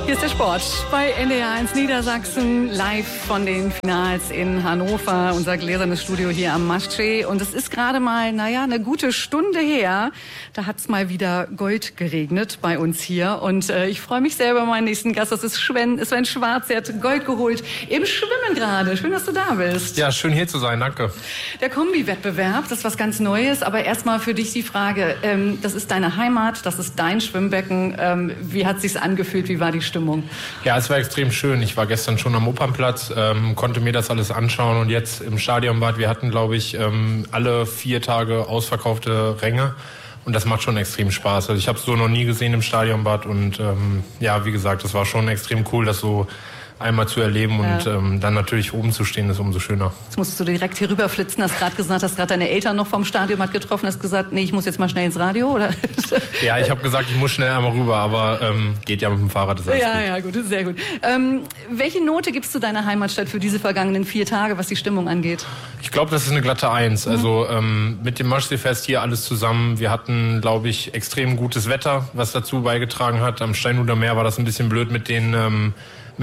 Hier ist der Sport bei NDR1 Niedersachsen, live von den Finals in Hannover, unser gläsernes Studio hier am Maschsee. Und es ist gerade mal, eine gute Stunde her, da hat es mal wieder Gold geregnet bei uns hier. Und ich freue mich sehr über meinen nächsten Gast, das ist Sven Schwarz, der hat Gold geholt im Schwimmen gerade. Schön, dass du da bist. Ja, schön hier zu sein, danke. Der Kombi-Wettbewerb, das ist was ganz Neues, aber erstmal für dich die Frage, das ist deine Heimat, das ist dein Schwimmbecken. Wie hat es sich angefühlt, wie war die Stimmung? Ja, es war extrem schön. Ich war gestern schon am Opernplatz, konnte mir das alles anschauen und jetzt im Stadionbad. Wir hatten, glaube ich, alle 4 Tage ausverkaufte Ränge und das macht schon extrem Spaß. Also ich habe es so noch nie gesehen im Stadionbad und wie gesagt, das war schon extrem cool, das so einmal zu erleben und dann natürlich oben zu stehen, ist umso schöner. Jetzt musst du direkt hier rüberflitzen, hast gerade gesagt, hast gerade deine Eltern noch vom Stadion getroffen, hast gesagt, nee, ich muss jetzt mal schnell ins Radio, oder? Ja, ich habe gesagt, ich muss schnell einmal rüber, aber geht ja mit dem Fahrrad, das ist alles gut. Ja, gut, sehr gut. Welche Note gibst du deiner Heimatstadt für diese vergangenen 4 Tage, was die Stimmung angeht? Ich glaube, das ist eine glatte 1. Also mit dem Maschseefest hier alles zusammen. Wir hatten, glaube ich, extrem gutes Wetter, was dazu beigetragen hat. Am Steinhuder Meer war das ein bisschen blöd mit den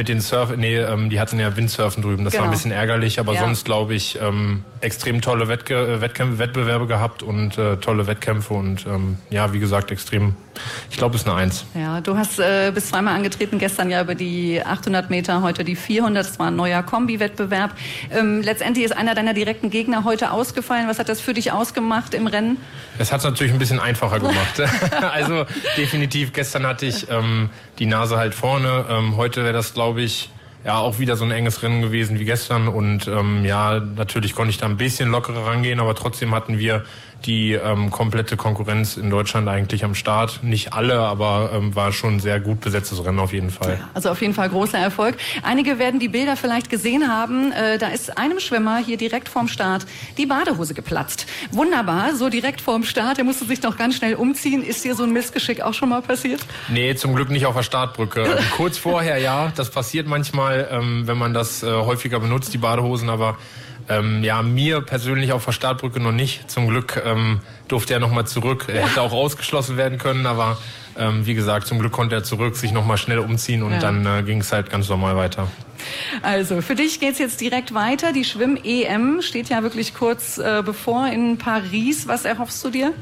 die hatten ja Windsurfen drüben. Das war ein bisschen ärgerlich, aber sonst, glaube ich, extrem tolle Wettbewerbe gehabt und tolle Wettkämpfe und wie gesagt, extrem, ich glaube, es ist eine 1. Ja, du hast bist zweimal angetreten, gestern ja über die 800 Meter, heute die 400, das war ein neuer Kombi-Wettbewerb. Letztendlich ist einer deiner direkten Gegner heute ausgefallen. Was hat das für dich ausgemacht im Rennen? Es hat es natürlich ein bisschen einfacher gemacht. Also definitiv, gestern hatte ich die Nase halt vorne. Heute wäre das, glaube ich, auch wieder so ein enges Rennen gewesen wie gestern. Und natürlich konnte ich da ein bisschen lockerer rangehen, aber trotzdem hatten wir die komplette Konkurrenz in Deutschland eigentlich am Start. Nicht alle, aber war schon ein sehr gut besetztes Rennen auf jeden Fall. Ja, also auf jeden Fall großer Erfolg. Einige werden die Bilder vielleicht gesehen haben. Da ist einem Schwimmer hier direkt vorm Start die Badehose geplatzt. Wunderbar, so direkt vorm Start. Der musste sich noch ganz schnell umziehen. Ist dir so ein Missgeschick auch schon mal passiert? Nee, zum Glück nicht auf der Startbrücke. Kurz vorher, ja. Das passiert manchmal, wenn man das häufiger benutzt, die Badehosen, aber mir persönlich auf der Startbrücke noch nicht. Zum Glück durfte er nochmal zurück. Er hätte auch ausgeschlossen werden können, aber wie gesagt, zum Glück konnte er zurück, sich nochmal schnell umziehen und dann ging es halt ganz normal weiter. Also für dich geht's jetzt direkt weiter. Die Schwimm-EM steht ja wirklich kurz bevor in Paris. Was erhoffst du dir?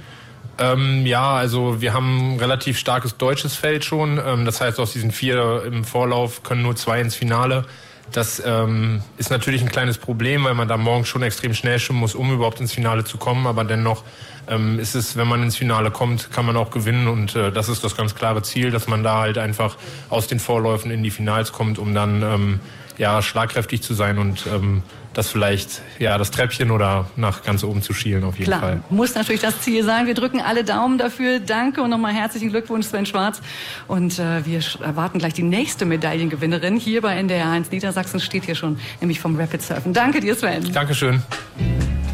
Also wir haben ein relativ starkes deutsches Feld schon. Das heißt, aus diesen 4 im Vorlauf können nur 2 ins Finale. Das ist natürlich ein kleines Problem, weil man da morgens schon extrem schnell schwimmen muss, um überhaupt ins Finale zu kommen. Aber dennoch ist es, wenn man ins Finale kommt, kann man auch gewinnen. Und das ist das ganz klare Ziel, dass man da halt einfach aus den Vorläufen in die Finals kommt, um dann schlagkräftig zu sein und das vielleicht das Treppchen oder nach ganz oben zu schielen auf jeden Fall. Muss natürlich das Ziel sein. Wir drücken alle Daumen dafür. Danke und nochmal herzlichen Glückwunsch, Sven Schwarz. Und wir erwarten gleich die nächste Medaillengewinnerin. Hier bei NDR1 Niedersachsen steht hier schon, nämlich vom Rapid Surfen. Danke dir, Sven. Dankeschön.